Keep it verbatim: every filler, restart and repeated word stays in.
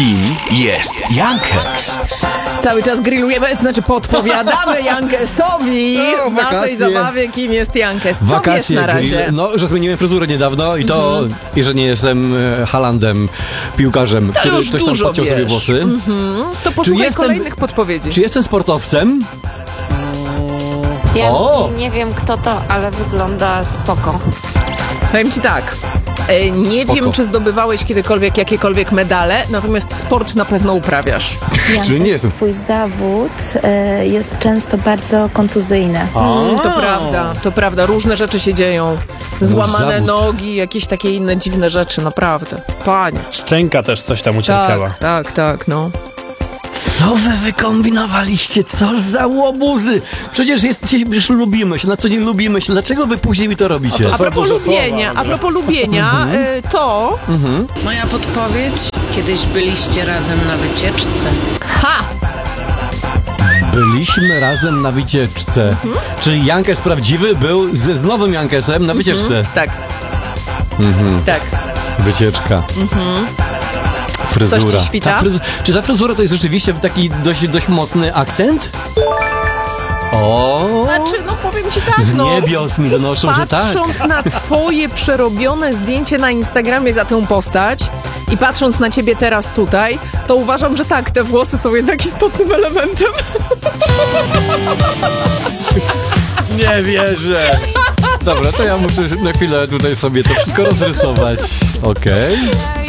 Kim jest Jankes? Cały czas grillujemy, znaczy podpowiadamy Jankesowi No, w naszej wakacje. zabawie, kim jest Jankes. Co Wakacje, wiesz na razie? grill. No, że zmieniłem fryzurę niedawno i to, mm-hmm. i że nie jestem e, Halandem, piłkarzem, który już ktoś tam dużo podciął sobie wiesz. włosy. Mm-hmm. To posłuchaj jestem- kolejnych podpowiedzi. Czy jestem sportowcem? Ja O! nie, nie wiem kto to, ale wygląda spoko. Powiem ci tak, e, nie Spoko. wiem, czy zdobywałeś kiedykolwiek jakiekolwiek medale, natomiast sport na pewno uprawiasz. Czy nie jestem? Twój zawód e, jest często bardzo kontuzyjny. Mm, to prawda, to prawda, różne rzeczy się dzieją. Złamane zawód. nogi, jakieś takie inne dziwne rzeczy, naprawdę. Panie. Szczęka też coś tam ucierpiała. Tak, tak, tak, no. Co wy wykombinowaliście? Co za łobuzy? Przecież, jest, przecież lubimy się, na co dzień lubimy się. Dlaczego wy później mi to robicie? A propos dużo lubienia, słowa, a propos lubienia, y, to... Moja podpowiedź? Kiedyś byliście razem na wycieczce. Ha! Byliśmy razem na wycieczce. Mhm. Czyli Jankes prawdziwy był z, z nowym Jankesem na wycieczce. Tak. Tak. Wycieczka. Fryzura. Coś ci świta? Ta fryzu- Czy ta fryzura to jest rzeczywiście taki dość, dość mocny akcent? O! Znaczy, no powiem ci tak, Z no. niebios mi donoszą, że tak. Patrząc na twoje przerobione zdjęcie na Instagramie za tę postać i patrząc na ciebie teraz tutaj, to uważam, że tak, te włosy są jednak istotnym elementem. Nie wierzę. Dobra, to ja muszę na chwilę tutaj sobie to wszystko rozrysować. Okej.